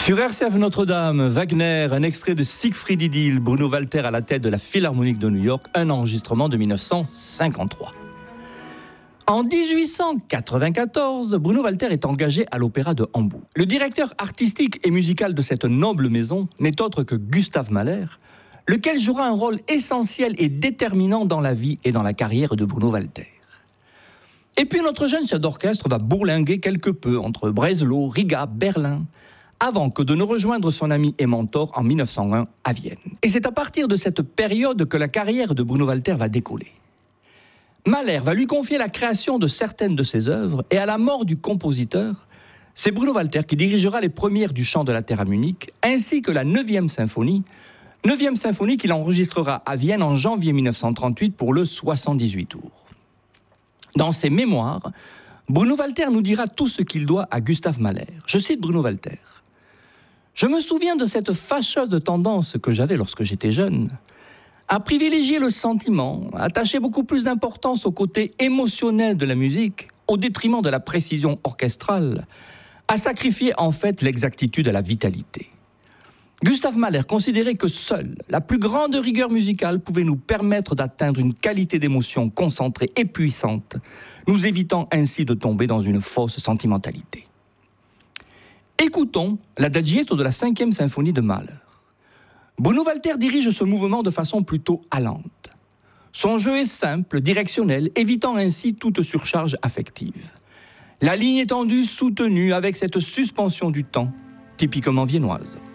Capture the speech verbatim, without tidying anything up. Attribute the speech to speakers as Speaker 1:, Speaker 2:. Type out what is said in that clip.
Speaker 1: Sur R C F Notre-Dame, Wagner, un extrait de Siegfried Idyll, Bruno Walter à la tête de la Philharmonique de New York, un enregistrement de dix-neuf cent cinquante-trois. En dix-huit cent quatre-vingt-quatorze, Bruno Walter est engagé à l'Opéra de Hambourg. Le directeur artistique et musical de cette noble maison n'est autre que Gustav Mahler, lequel jouera un rôle essentiel et déterminant dans la vie et dans la carrière de Bruno Walter. Et puis notre jeune chef d'orchestre va bourlinguer quelque peu entre Breslau, Riga, Berlin, avant que de ne rejoindre son ami et mentor en mille neuf cent un à Vienne. Et c'est à partir de cette période que la carrière de Bruno Walter va décoller. Mahler va lui confier la création de certaines de ses œuvres, et à la mort du compositeur, c'est Bruno Walter qui dirigera les premières du Chant de la Terre à Munich, ainsi que la neuvième symphonie, neuvième symphonie qu'il enregistrera à Vienne en janvier mille neuf cent trente-huit pour le soixante-dix-huit tours. Dans ses mémoires, Bruno Walter nous dira tout ce qu'il doit à Gustav Mahler. Je cite Bruno Walter. « Je me souviens de cette fâcheuse tendance que j'avais lorsque j'étais jeune, à privilégier le sentiment, à attacher beaucoup plus d'importance au côté émotionnel de la musique, au détriment de la précision orchestrale, à sacrifier en fait l'exactitude à la vitalité. Gustav Mahler considérait que seule la plus grande rigueur musicale pouvait nous permettre d'atteindre une qualité d'émotion concentrée et puissante, nous évitant ainsi de tomber dans une fausse sentimentalité. » Écoutons l'adagietto de la cinquième symphonie de Mahler. Bruno Walter dirige ce mouvement de façon plutôt allante. Son jeu est simple, directionnel, évitant ainsi toute surcharge affective. La ligne étendue soutenue avec cette suspension du temps, typiquement viennoise.